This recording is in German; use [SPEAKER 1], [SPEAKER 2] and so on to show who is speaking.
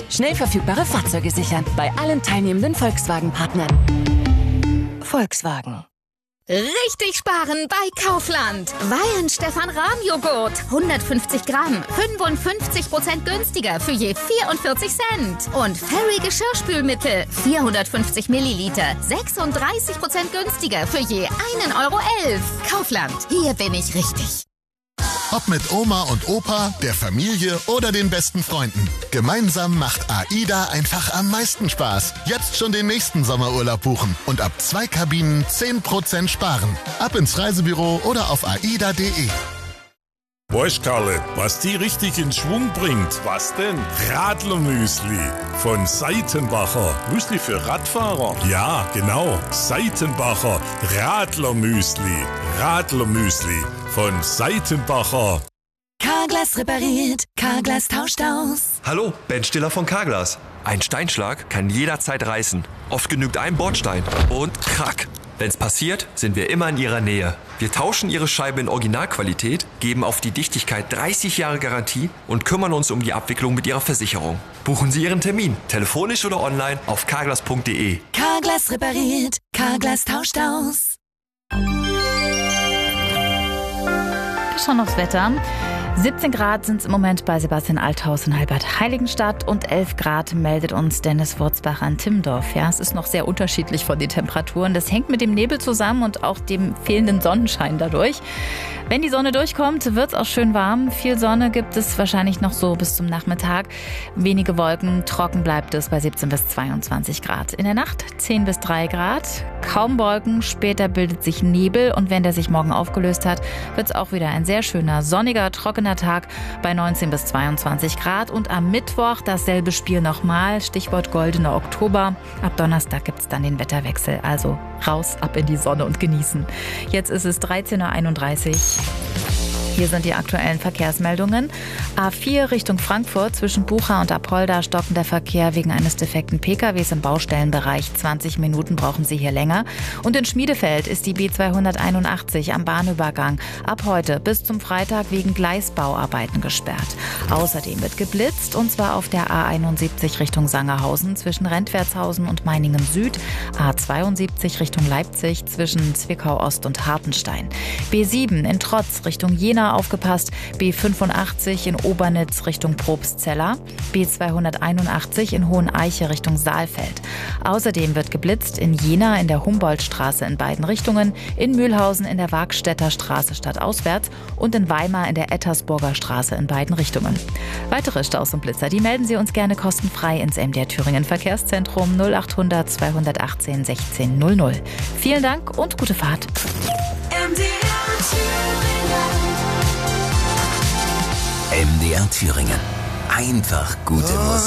[SPEAKER 1] Schnell verfügbare Fahrzeuge sichern. Bei allen teilnehmenden Volkswagen-Partnern. Volkswagen.
[SPEAKER 2] Richtig sparen bei Kaufland. Weihen Stefan Rahm Joghurt. 150 Gramm. 55% günstiger für je 44 Cent. Und Fairy Geschirrspülmittel. 450 Milliliter. 36% günstiger für je 1,11 Euro. Kaufland. Hier bin ich richtig.
[SPEAKER 3] Ob mit Oma und Opa, der Familie oder den besten Freunden. Gemeinsam macht AIDA einfach am meisten Spaß. Jetzt schon den nächsten Sommerurlaub buchen und ab 2 Kabinen 10% sparen. Ab ins Reisebüro oder auf aida.de.
[SPEAKER 4] Weißt Karle, was die richtig in Schwung bringt? Was denn? Radlermüsli von Seitenbacher. Müsli für Radfahrer? Ja, genau. Seitenbacher Radlermüsli. Radlermüsli von Seitenbacher.
[SPEAKER 1] Carglass repariert, Carglass tauscht aus.
[SPEAKER 5] Hallo, Ben Stiller von Carglass. Ein Steinschlag kann jederzeit reißen. Oft genügt ein Bordstein und krack. Wenn's passiert, sind wir immer in Ihrer Nähe. Wir tauschen Ihre Scheibe in Originalqualität, geben auf die Dichtigkeit 30 Jahre Garantie und kümmern uns um die Abwicklung mit Ihrer Versicherung. Buchen Sie Ihren Termin, telefonisch oder online auf carglass.de.
[SPEAKER 1] Carglass repariert, Carglass tauscht aus.
[SPEAKER 6] Wir schauen aufs Wetter. 17 Grad sind es im Moment bei Sebastian Althaus in Halbert-Heiligenstadt und 11 Grad meldet uns Dennis Wurzbach an Timmendorf. Ja, es ist noch sehr unterschiedlich von den Temperaturen. Das hängt mit dem Nebel zusammen und auch dem fehlenden Sonnenschein dadurch. Wenn die Sonne durchkommt, wird es auch schön warm. Viel Sonne gibt es wahrscheinlich noch so bis zum Nachmittag. Wenige Wolken, trocken bleibt es bei 17 bis 22 Grad. In der Nacht 10 bis 3 Grad. Kaum Wolken, später bildet sich Nebel und wenn der sich morgen aufgelöst hat, wird es auch wieder ein sehr schöner, sonniger, trockener Tag bei 19 bis 22 Grad. Und am Mittwoch dasselbe Spiel nochmal, Stichwort goldener Oktober. Ab Donnerstag gibt es dann den Wetterwechsel, also raus, ab in die Sonne und genießen. Jetzt ist es 13.31 Uhr. Hier sind die aktuellen Verkehrsmeldungen. A4 Richtung Frankfurt zwischen Bucha und Apolda stockender Verkehr wegen eines defekten PKWs im Baustellenbereich. 20 Minuten brauchen Sie hier länger. Und in Schmiedefeld ist die B281 am Bahnübergang ab heute bis zum Freitag wegen Gleisbauarbeiten gesperrt. Außerdem wird geblitzt und zwar auf der A71 Richtung Sangerhausen zwischen Rentwertshausen und Meiningen Süd. A72 Richtung Leipzig zwischen Zwickau Ost und Hartenstein. B7 in Trotz Richtung Jena aufgepasst, B85 in Obernitz Richtung Probstzella, B281 in Hoheneiche Richtung Saalfeld. Außerdem wird geblitzt in Jena in der Humboldtstraße in beiden Richtungen, in Mühlhausen in der Wagstätter Straße stadtauswärts und in Weimar in der Ettersburger Straße in beiden Richtungen. Weitere Staus und Blitzer, die melden Sie uns gerne kostenfrei ins MDR Thüringen Verkehrszentrum 0800 218 16 00. Vielen Dank und gute Fahrt.
[SPEAKER 7] MDR Thüringen. Einfach gute Musik.